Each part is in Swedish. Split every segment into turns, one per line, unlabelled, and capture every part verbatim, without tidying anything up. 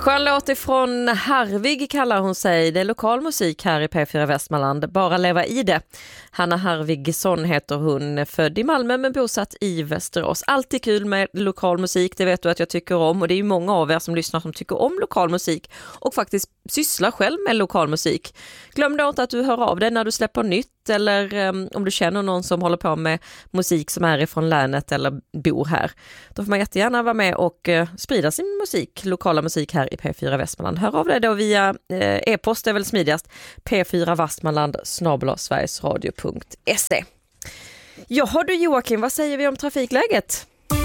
Skön låt ifrån Harvig kallar hon sig. Det är lokal musik här i P fyra Västmanland. Bara leva i det. Hanna Harvigsson heter hon. Född i Malmö men bosatt i Västerås. Alltid kul med lokal musik. Det vet du att jag tycker om. Och det är ju många av er som lyssnar som tycker om lokal musik. Och faktiskt sysslar själv med lokal musik. Glöm då inte att du hör av dig när du släpper nytt. Eller um, om du känner någon som håller på med musik som är ifrån länet eller bor här. Då får man jättegärna vara med och uh, sprida sin musik, lokala musik här i P fyra Västmanland. Hör av dig då via uh, e-post, är väl smidigast. p fyra vastmanland snabel-a sverigesradio punkt se. Jaha du Joakim, vad säger vi om trafikläget?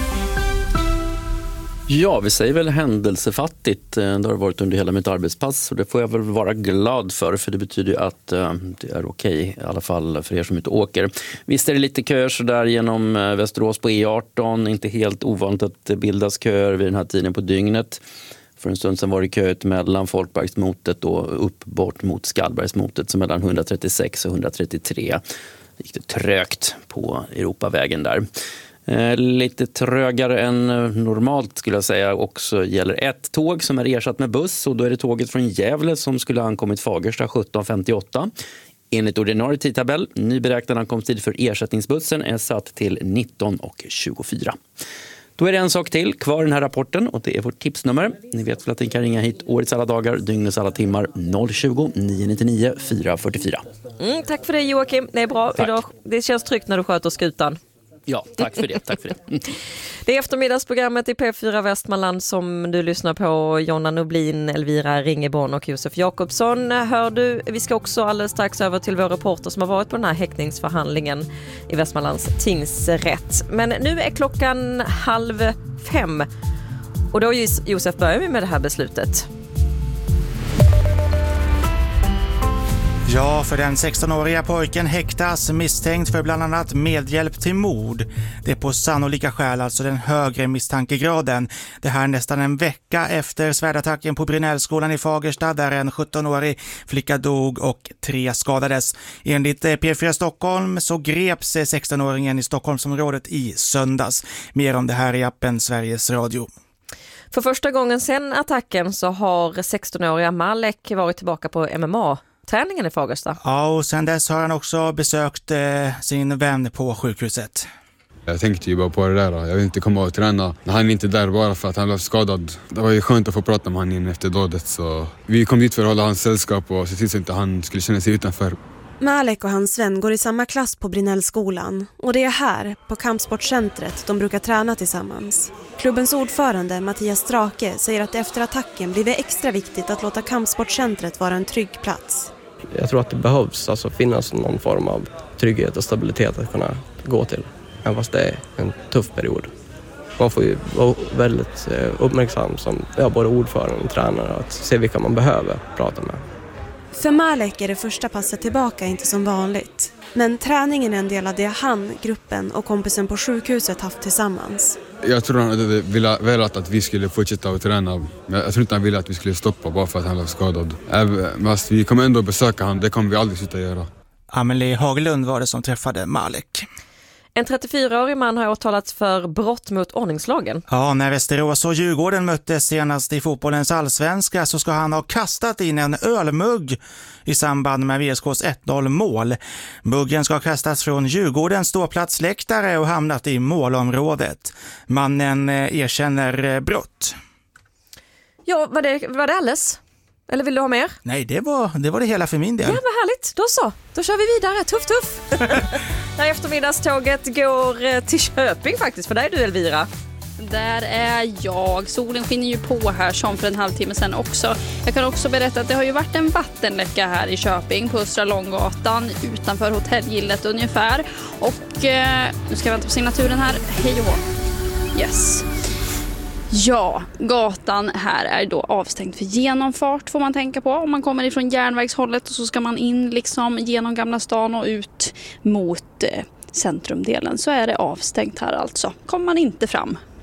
Ja, vi säger väl händelsefattigt. Det har varit under hela mitt arbetspass och det får jag väl vara glad för, för det betyder ju att uh, det är okej, i alla fall för er som inte åker. Visst är det lite köer så där genom uh, Västerås på E arton, inte helt ovanligt att det bildas köer vid den här tiden på dygnet. För en stund sedan var det köet mellan Folkparksmotet och upp bort mot Skallbergsmotet, så mellan etthundratrettiosex och etthundratrettiotre gick det trögt på Europavägen där. Eh, lite trögare än normalt skulle jag säga också gäller ett tåg som är ersatt med buss, och då är det tåget från Gävle som skulle ha ankommit Fagersta sjutton femtioåtta. Enligt ordinarie tidtabell, nyberäknad ankomsttid för ersättningsbussen är satt till nitton tjugofyra. Då är det en sak till kvar i den här rapporten och det är vårt tipsnummer. Ni vet väl att ni kan ringa hit årets alla dagar, dygnets alla timmar noll tjugo, nio nittionio, fyra fyrtiofyra.
Mm, tack för det Joakim, det är bra. Idag, det känns tryggt när du sköter skutan.
Ja, tack för det, tack för det.
Det är eftermiddagsprogrammet i P fyra Västmanland som du lyssnar på. Jonna Noblin, Elvira Ringeborn och Josef Jakobsson hör du. Vi ska också alldeles strax över till vår reporter som har varit på den här häktningsförhandlingen i Västmanlands tingsrätt. Men nu är klockan halv fem och då Josef börjar vi med det här beslutet.
Ja, för den sexton-åriga pojken häktas misstänkt för bland annat medhjälp till mord. Det är på sannolika skäl alltså den högre misstankegraden. Det här nästan en vecka efter svärdattacken på Brynällskolan i Fagersta där en sjutton-årig flicka dog och tre skadades. Enligt P fyra Stockholm så greps sexton-åringen i Stockholmsområdet i söndags. Mer om det här i appen Sveriges Radio.
För första gången sedan attacken så har sexton-åriga Malek varit tillbaka på M M A. Träningen i Fagersta.
Ja, och sen dess har han också besökt eh, sin vän på sjukhuset.
Jag tänkte ju bara på det där. Jag vill inte komma och träna när han är inte där bara för att han blev skadad. Det var ju skönt att få prata med honom efter dådet. Så vi kom dit för att hålla hans sällskap och se till så att inte han skulle känna sig utanför.
Malek och hans vän går i samma klass på Brynällskolan. Och det är här, på Kampsportcentret, de brukar träna tillsammans. Klubbens ordförande Mattias Strake säger att efter attacken blir det extra viktigt att låta Kampsportcentret vara en trygg plats.
Jag tror att det behövs alltså finnas någon form av trygghet och stabilitet att kunna gå till. Även fast det är en tuff period. Man får ju vara väldigt uppmärksam som ja, både ordförande och tränare att se vilka man behöver prata med.
För Malek är det första passet tillbaka inte som vanligt. Men träningen är en del av det han, gruppen och kompisen på sjukhuset haft tillsammans.
Jag tror han hade velat att vi skulle fortsätta att träna. Men jag tror inte han ville att vi skulle stoppa bara för att han var skadad. Men vi kommer ändå besöka honom, det kommer vi aldrig sluta göra.
Amelie Haglund var det som träffade Malek.
En trettiofyraårig man har åtalats för brott mot ordningslagen.
Ja, när Västerås och Djurgården möttes senast i fotbollens allsvenska så ska han ha kastat in en ölmugg i samband med V S K:s ett noll-mål. Muggen ska ha kastats från Djurgårdens ståplatsläktare och hamnat i målområdet. Mannen erkänner brott. Ja,
var det, var det alldeles? Eller vill du ha mer?
Nej, det var, det var det hela för min del.
Ja, vad härligt. Då så. Då kör vi vidare. Tuff, tuff. När eftermiddagståget går till Köping faktiskt. För dig du, Elvira.
Där är jag. Solen skiner ju på här som för en halvtimme sedan också. Jag kan också berätta att det har ju varit en vattenläcka här i Köping på Östra Långgatan utanför hotellgillet ungefär. Och eh, nu ska jag vänta på signaturen här. Hej och hå. Yes. Ja, gatan här är då avstängd för genomfart får man tänka på. Om man kommer ifrån järnvägshållet och så ska man in liksom genom Gamla stan och ut mot eh, centrumdelen så är det avstängt här alltså. Kommer man inte fram.